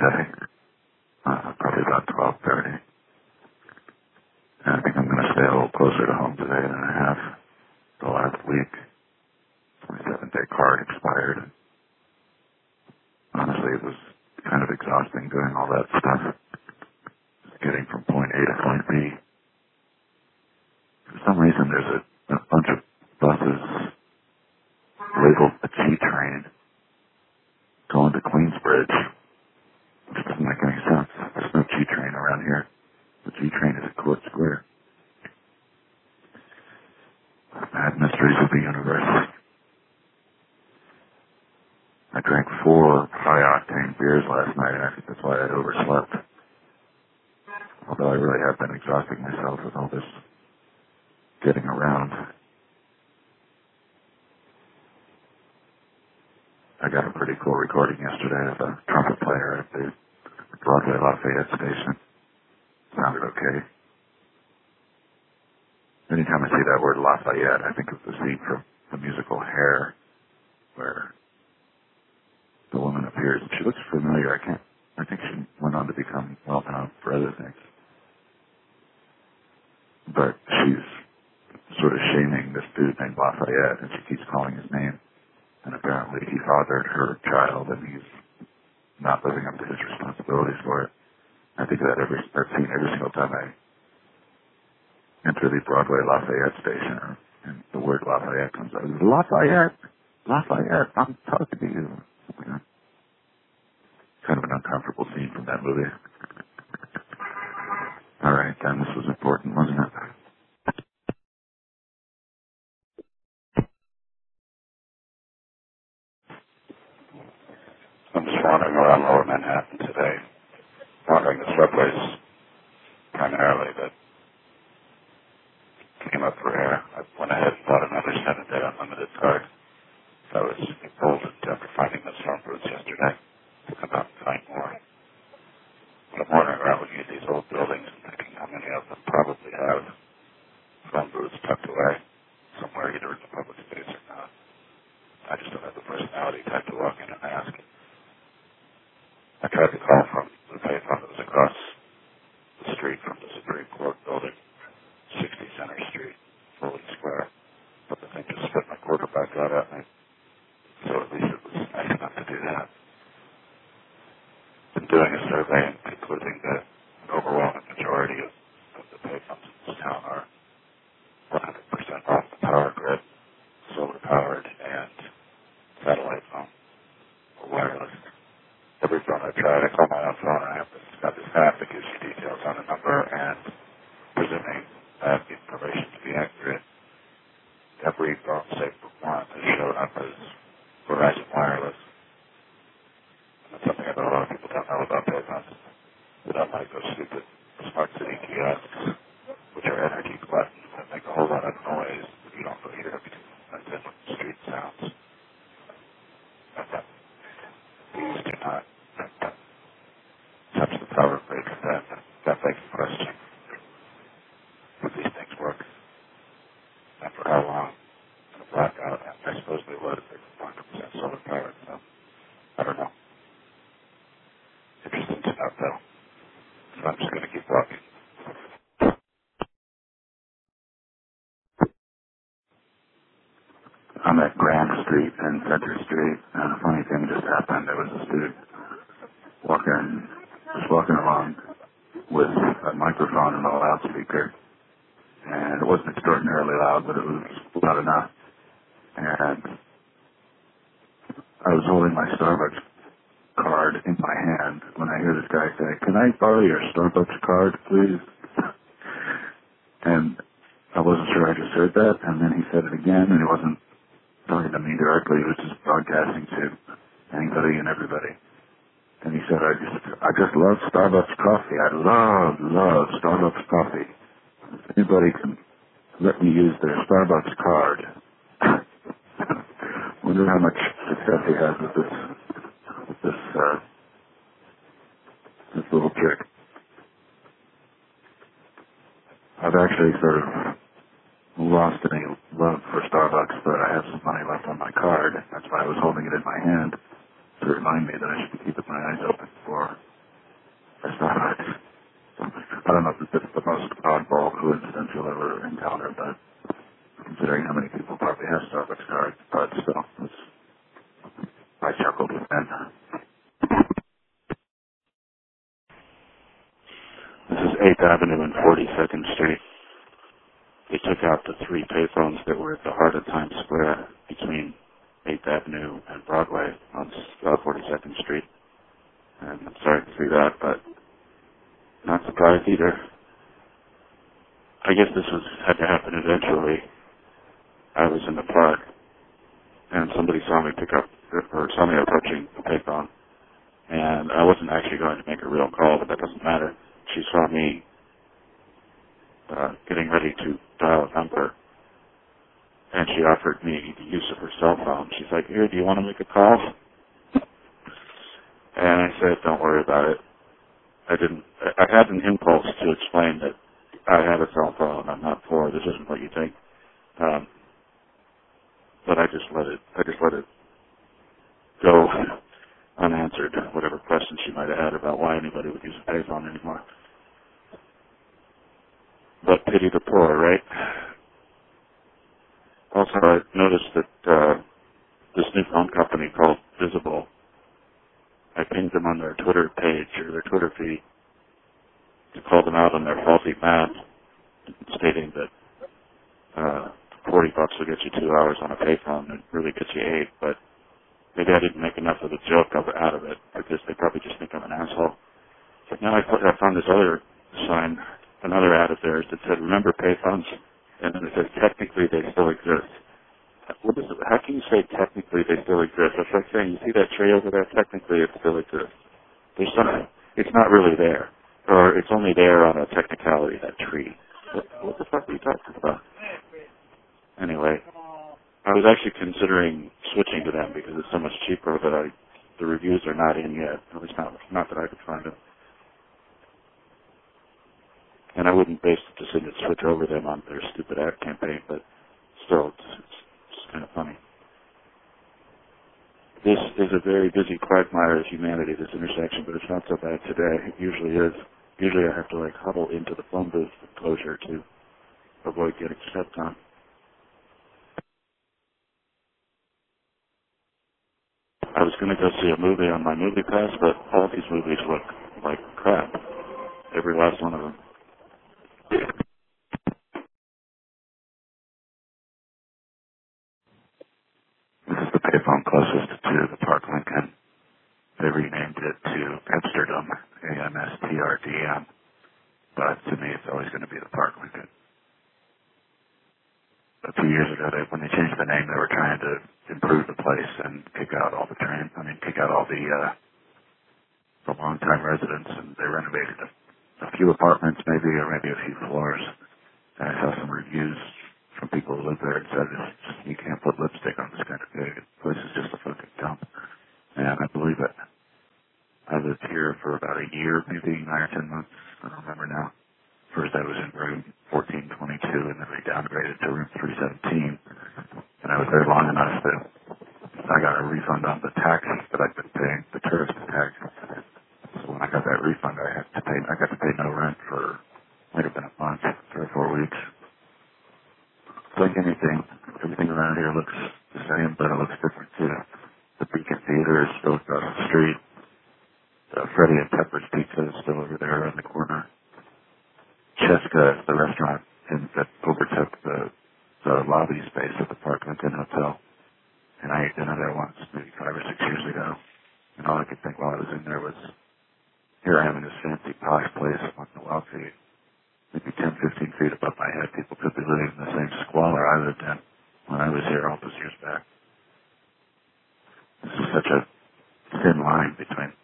Sunday, probably about 12:30. And I think I'm going to stay a little closer to home today than I have the last week. My 7-day card expired. Honestly, it was kind of exhausting doing all that stuff. Getting from point A to point B. For some reason, there's a bunch of buses labeled the G train going to Queensbridge, which doesn't make any sense. There's no G train around here. The G train is at Court Square. Mad mysteries of the universe. I drank 4 high-octane beers last night, and I think that's why I overslept. Although I really have been exhausting myself with all this getting around. I got a pretty cool recording yesterday of a trumpet player at the Broadway Lafayette station. Sounded okay. Anytime I see that word Lafayette, I think of the scene from the musical Hair, where the woman appears. She looks familiar. I think she went on to become well known for other things. But she's sort of shaming this dude named Lafayette, and she keeps calling his name. And apparently he fathered her child, and he's not living up to his responsibilities for it. I think of that scene every single time I enter the Broadway Lafayette station, and the word Lafayette comes out. Lafayette! Lafayette! I'm talking to you. Yeah. Kind of an uncomfortable scene from that movie. All right, then, this was important, wasn't it? I'm just wandering around Lower Manhattan today, wandering the subways primarily, but came up for air. I went ahead and bought another 7-day unlimited card. So I was emboldened after finding those phone booths yesterday to come out and find more. But I'm wandering around looking at these old buildings and thinking how many of them probably have phone booths tucked away somewhere, either in the public space or not. I just don't have the personality type to walk in and ask. I tried to call from the payphone that was across the street from the Supreme Court building, 60 Center Street, fully square. But the thing just spit my quarterback out at me. So at least it was nice enough to do that. Been doing a survey and concluding that an overwhelming majority of the payphones in this town are 100% off the power grid, solar powered, and satellite phone or wireless. Every phone I tried, I call my own phone, and I have got this app that gives you details on the number, and presuming that information to be accurate, every phone save for one has shown up as Verizon Wireless. And that's something I know a lot of people don't know about payphones. They don't like those stupid smart city kiosks, which are energy buttons that make a whole lot of noise that you don't really hear because that's in with the street sounds. These do not touch the power grid, and that begs the question, would these things work? And for how long? In a blackout, and I suppose they would if they were 100% solar powered, so I don't know. Interesting to note, though. So I'm just going to keep walking. I'm at Grand Street and Center Street, and a funny thing just happened. There was this dude just walking along with a microphone and a loudspeaker, and it wasn't extraordinarily loud, but it was loud enough. And I was holding my Starbucks card in my hand when I hear this guy say, "Can I borrow your Starbucks card, please?" And I wasn't sure I just heard that, and then he said it again, and he wasn't talking to me directly, he was just broadcasting to anybody and everybody. And he said, I just love Starbucks coffee. I love Starbucks coffee. If anybody can let me use their Starbucks card. Wonder how much success he has with this little trick. I've actually sort of lost any love for Starbucks, but I have some money left on my card. That's why I was holding it in my hand to remind me that I should be keeping my eyes open for don't know if it's the most oddball coincidence you'll ever encounter, but considering how many people probably have Starbucks cards, but still, I chuckled with them. This is 8th Avenue and 42nd Street. They took out the 3 payphones that were at the heart of Times Square between 8th Avenue and Broadway on 42nd Street. And I'm sorry to see that, but not surprised either. I guess this had to happen eventually. I was in the park, and somebody saw me saw me approaching the payphone, and I wasn't actually going to make a real call, but that doesn't matter. She saw me getting ready to dial a number, and she offered me the use of her cell phone. She's like, "Here, do you want to make a call?" And I said, "Don't worry about it." I had an impulse to explain that I have a cell phone. I'm not poor. This isn't what you think. But I just let it go unanswered, whatever questions she might have had about why anybody would use a payphone anymore. But pity the poor, right? Also, I noticed that this new phone company called Visible, I pinged them on their Twitter page or their Twitter feed to call them out on their faulty math, stating that $40 will get you 2 hours on a payphone and really gets you 8, but maybe I didn't make enough of a joke out of it because they probably just think I'm an asshole. But now I found this other sign, another ad of theirs that said, "Remember payphones?" And then it says, "Technically they still exist." What is it? How can you say technically they still exist? That's like saying, you see that tree over there? Technically it still exists. There's something, it's not really there. Or it's only there on a technicality, that tree. What the fuck are you talking about? Anyway, I was actually considering switching to them because it's so much cheaper that the reviews are not in yet. At least not that I could find them. And I wouldn't base the decision to switch over them on their stupid ad campaign, but still, it's kind of funny. This is a very busy quagmire of humanity, this intersection, but it's not so bad today. It usually is. Usually I have to huddle into the phone booth enclosure to avoid getting stepped on. I was going to go see a movie on my movie pass, but all these movies look like crap. Every last one of them. This is the payphone closest to the Park Lincoln. They renamed it to Amsterdam, Amstrdam. But to me, it's always going to be the Park Lincoln. A few years ago, when they changed the name, they were trying to improve the place and kick out all the long-time residents, and they renovated a few apartments, maybe a few floors. And I saw some reviews from people who live there and said, you can't put lipstick on this kind of thing. The place is just a fucking dump. And I believe it. I lived here for about a year, maybe 9 or 10 months. I don't remember now. First I was in room 1422, and then we downgraded to room 317. And I was there long enough that I got a refund on the tax that I'd been paying, the tourist tax. So when I got that refund, I got to pay no rent for, might have been a month, 3 or 4 weeks. Like anything, everything around here looks the same, but it looks different too. The Beacon Theater is still across the street. Freddie and Pepper's Pizza is still over there around the corner. Cheska is the restaurant that overtook the lobby space of the Park Lincoln Hotel. And I ate dinner there once, maybe 5 or 6 years ago. And all I could think while I was in there was, here I am in this fancy posh place on the wealthy, maybe 10, 15 feet above my head. People could be living in the same squalor I lived in when I was here all those years back. This is such a thin line between